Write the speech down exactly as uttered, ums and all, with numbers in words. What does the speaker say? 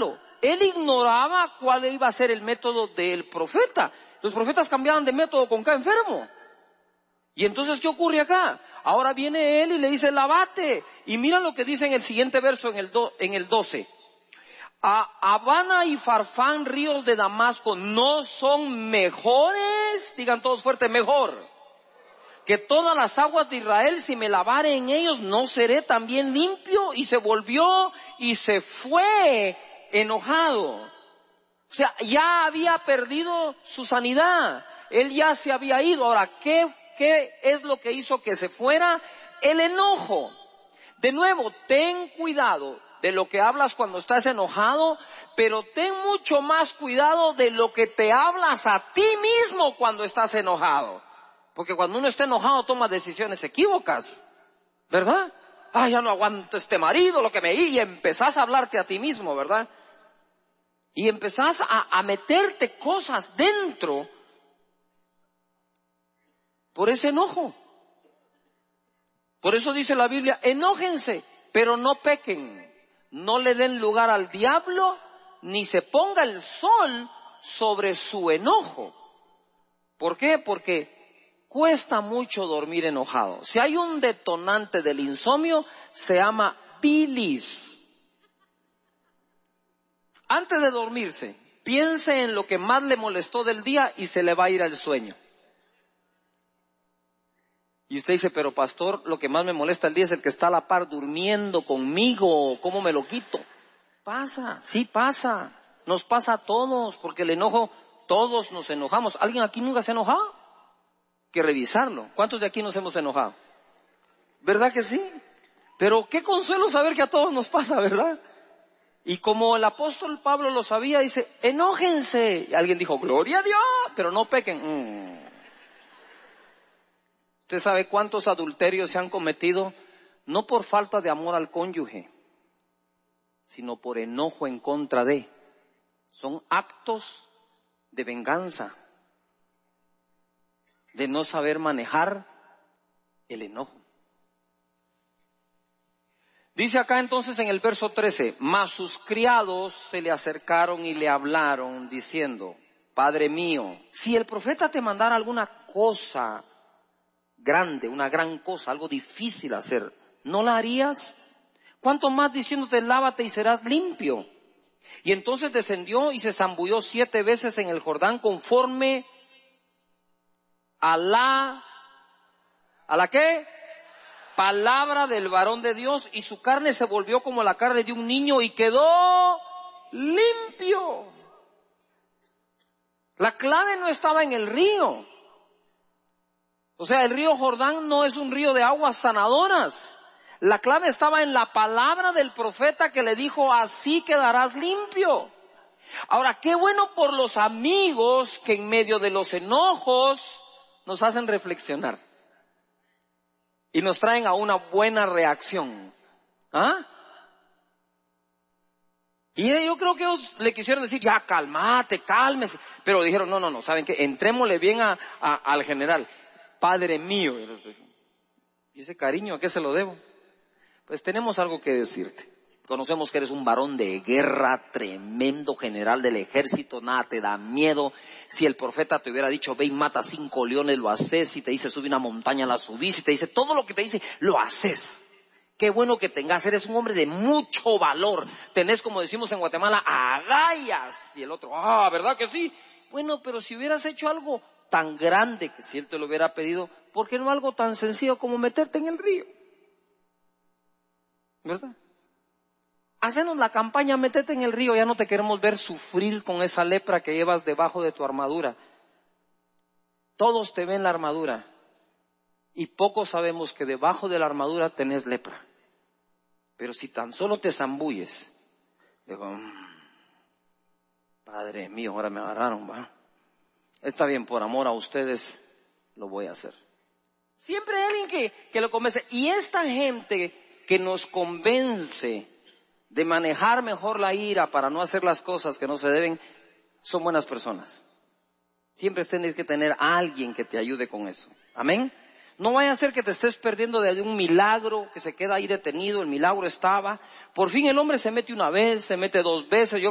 malo. Él ignoraba cuál iba a ser el método del profeta. Los profetas cambiaban de método con cada enfermo. Y entonces, ¿qué ocurre acá? Ahora viene él y le dice, lávate. Y mira lo que dice en el siguiente verso, en el, do, en el doce. A Abana y Farfán, ríos de Damasco, ¿no son mejores? Digan todos fuerte, mejor. Que todas las aguas de Israel, si me lavare en ellos, ¿no seré también limpio? Y se volvió y se fue enojado. O sea, ya había perdido su sanidad. Él ya se había ido. Ahora, ¿qué, qué es lo que hizo que se fuera? El enojo. De nuevo, ten cuidado de lo que hablas cuando estás enojado, pero ten mucho más cuidado de lo que te hablas a ti mismo cuando estás enojado. Porque cuando uno está enojado toma decisiones equívocas, ¿verdad? Ah, ya no aguanto este marido, lo que me... Y empezás a hablarte a ti mismo, ¿verdad? Y empezás a, a meterte cosas dentro por ese enojo. Por eso dice la Biblia, enójense, pero no pequen. No le den lugar al diablo, ni se ponga el sol sobre su enojo. ¿Por qué? Porque cuesta mucho dormir enojado. Si hay un detonante del insomnio, se llama bilis. Antes de dormirse, piense en lo que más le molestó del día y se le va a ir al sueño. Y usted dice, pero pastor, lo que más me molesta el día es el que está a la par durmiendo conmigo, ¿cómo me lo quito? Pasa, sí pasa, nos pasa a todos, porque el enojo, todos nos enojamos. ¿Alguien aquí nunca se ha enojado? Que revisarlo. ¿Cuántos de aquí nos hemos enojado? ¿Verdad que sí? Pero qué consuelo saber que a todos nos pasa, ¿verdad? Y como el apóstol Pablo lo sabía, dice, enójense. Y alguien dijo, gloria a Dios, pero no pequen. Mm. ¿Usted sabe cuántos adulterios se han cometido? No por falta de amor al cónyuge, sino por enojo en contra de. Son actos de venganza, de no saber manejar el enojo. Dice acá entonces en el verso trece, mas sus criados se le acercaron y le hablaron diciendo, Padre mío, si el profeta te mandara alguna cosa grande, una gran cosa, algo difícil hacer, ¿no la harías? ¿Cuánto más diciéndote, lávate y serás limpio? Y entonces descendió y se zambulló siete veces en el Jordán conforme a la, ¿a la qué? Palabra del varón de Dios, y su carne se volvió como la carne de un niño y quedó limpio. La clave no estaba en el río. O sea, el río Jordán no es un río de aguas sanadoras. La clave estaba en la palabra del profeta que le dijo, así quedarás limpio. Ahora, qué bueno por los amigos que en medio de los enojos nos hacen reflexionar. Y nos traen a una buena reacción. ¿Ah? Y yo creo que ellos le quisieron decir, ya calmate, cálmese. Pero dijeron, no, no, no, ¿saben qué? Entrémosle bien a, a, al general. Padre mío. ¿Y ese cariño a qué se lo debo? Pues tenemos algo que decirte. Conocemos que eres un varón de guerra, tremendo general del ejército, nada te da miedo. Si el profeta te hubiera dicho, ve y mata cinco leones, lo haces. Si te dice, sube una montaña, la subís. Si te dice, todo lo que te dice, lo haces. Qué bueno que tengas, eres un hombre de mucho valor. Tenés, como decimos en Guatemala, agallas. Y el otro, ah, ¿verdad que sí? Bueno, pero si hubieras hecho algo tan grande que si él te lo hubiera pedido, ¿por qué no algo tan sencillo como meterte en el río? ¿Verdad? Hacenos la campaña, métete en el río, ya no te queremos ver sufrir con esa lepra que llevas debajo de tu armadura. Todos te ven la armadura y pocos sabemos que debajo de la armadura tenés lepra. Pero si tan solo te zambulles, digo, mmm, Padre mío, ahora me agarraron, va. Está bien, por amor a ustedes lo voy a hacer. Siempre hay alguien que, que lo convence. Y esta gente que nos convence de manejar mejor la ira para no hacer las cosas que no se deben, son buenas personas. Siempre tienes que tener a alguien que te ayude con eso. Amén. No vaya a ser que te estés perdiendo de un milagro que se queda ahí detenido. El milagro estaba. Por fin el hombre se mete una vez, se mete dos veces. Yo